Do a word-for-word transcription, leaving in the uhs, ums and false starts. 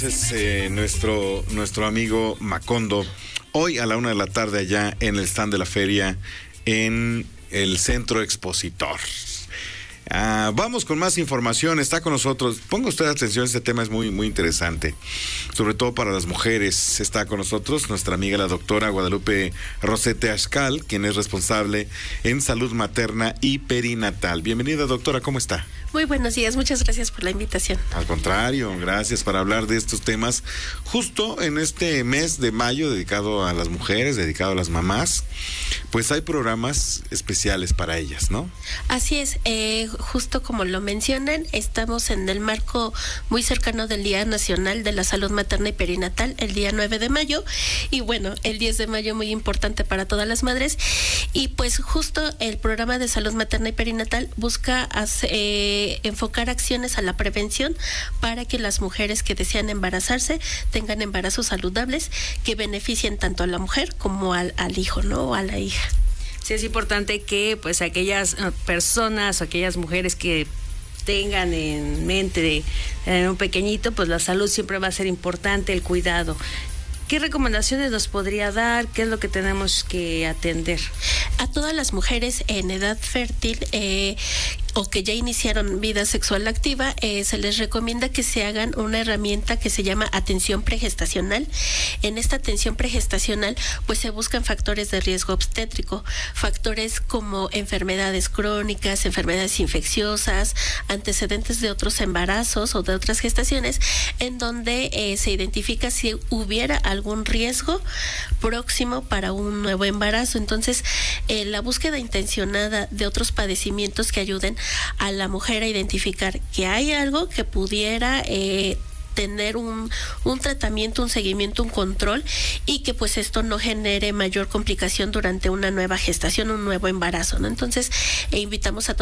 Es eh, nuestro, nuestro amigo Macondo, hoy a la una de la tarde allá en el stand de la feria en el Centro Expositor. Ah, vamos con más información, está con nosotros, ponga usted atención, este tema es muy, muy interesante, sobre todo para las mujeres. Está con nosotros nuestra amiga la doctora Guadalupe Rosete Axcal, quien es responsable en salud materna y perinatal. Bienvenida, doctora, ¿cómo está? Muy buenos días, muchas gracias por la invitación. Al contrario, gracias para hablar de estos temas justo en este mes de mayo dedicado a las mujeres, dedicado a las mamás. Pues hay programas especiales para ellas, ¿no? Así es, eh, justo como lo mencionan, estamos en el marco muy cercano del Día Nacional de la Salud Materna y Perinatal, el día nueve de mayo, y bueno, el diez de mayo muy importante para todas las madres, y pues justo el programa de salud materna y perinatal busca hacer, eh, enfocar acciones a la prevención para que las mujeres que desean embarazarse tengan embarazos saludables que beneficien tanto a la mujer como al, al hijo, ¿no? O a la hija. Sí, es importante que pues aquellas personas o aquellas mujeres que tengan en mente de tener un pequeñito, pues la salud siempre va a ser importante, el cuidado. ¿Qué recomendaciones nos podría dar? ¿Qué es lo que tenemos que atender? A todas las mujeres en edad fértil eh, o que ya iniciaron vida sexual activa, eh, se les recomienda que se hagan una herramienta que se llama atención pregestacional. En esta atención pregestacional, pues se buscan factores de riesgo obstétrico, factores como enfermedades crónicas, enfermedades infecciosas, antecedentes de otros embarazos o de otras gestaciones, en donde eh, se identifica si hubiera algún riesgo próximo para un nuevo embarazo. Entonces, eh, la búsqueda intencionada de otros padecimientos que ayuden a la mujer a identificar que hay algo que pudiera eh, tener un, un tratamiento, un seguimiento, un control, y que pues esto no genere mayor complicación durante una nueva gestación, un nuevo embarazo, ¿no? Entonces, eh, invitamos a